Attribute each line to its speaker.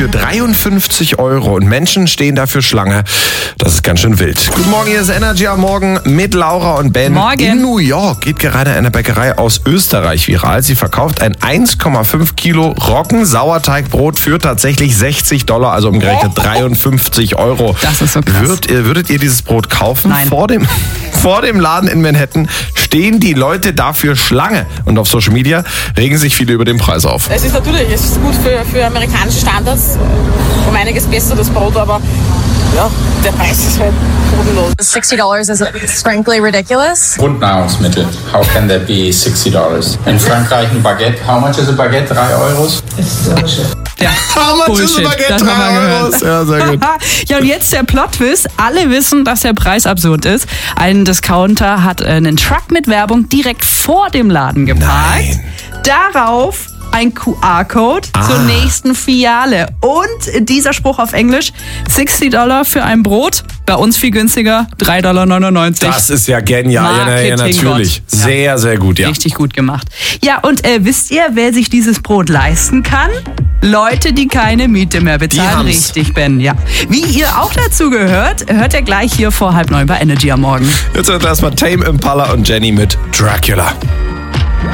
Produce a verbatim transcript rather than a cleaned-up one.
Speaker 1: für dreiundfünfzig Euro und Menschen stehen dafür Schlange. Das ist ganz schön wild. Guten Morgen, hier ist Energy am Morgen mit Laura und Ben.
Speaker 2: Morgen.
Speaker 1: In New York geht gerade eine Bäckerei aus Österreich viral. Sie verkauft ein eins Komma fünf Kilo Roggensauerteigbrot für tatsächlich sechzig Dollar, also umgerechnet dreiundfünfzig Euro.
Speaker 2: Das ist so krass.
Speaker 1: Würd, würdet ihr dieses Brot kaufen?
Speaker 2: Nein.
Speaker 1: Vor dem, vor dem Laden in Manhattan stehen die Leute dafür Schlange. Und auf Social Media regen sich viele über den Preis auf.
Speaker 3: Es ist natürlich, es ist gut für, für amerikanische Standards, um einiges besser das Brot, aber ja, der Preis ist halt bodenlos.
Speaker 4: sixty dollars is frankly ridiculous.
Speaker 5: Grundnahrungsmittel. How can that be sixty dollars? In Frankreich ein Baguette. How much is a Baguette? drei Euro?
Speaker 2: Ja,
Speaker 1: How much is a
Speaker 2: Bullshit.
Speaker 1: Baguette?
Speaker 2: Das haben
Speaker 1: drei
Speaker 2: wir
Speaker 1: Euro.
Speaker 2: gehört.
Speaker 1: Ja, sehr gut.
Speaker 2: Ja, und jetzt der Plot-Twist. Alle wissen, dass der Preis absurd ist. Ein Discounter hat einen Truck mit Werbung direkt vor dem Laden geparkt.
Speaker 1: Nein.
Speaker 2: Darauf ein Q R-Code
Speaker 1: Ah.
Speaker 2: zur nächsten Filiale. Und dieser Spruch auf Englisch, sechzig Dollar für ein Brot, bei uns viel günstiger, drei Komma neunundneunzig Dollar.
Speaker 1: Das ist ja genial. Ja, ja,
Speaker 2: Marketing
Speaker 1: natürlich.
Speaker 2: Gott. Ja.
Speaker 1: Sehr, sehr gut, ja.
Speaker 2: Richtig gut gemacht. Ja, und äh, wisst ihr, wer sich dieses Brot leisten kann? Leute, die keine Miete mehr bezahlen.
Speaker 1: haben's.
Speaker 2: Richtig, Ben, ja. Wie ihr auch dazu gehört, hört ihr gleich hier vor halb neun bei Energy am Morgen.
Speaker 1: Jetzt erstmal Tame Impala und Jenny mit Dracula.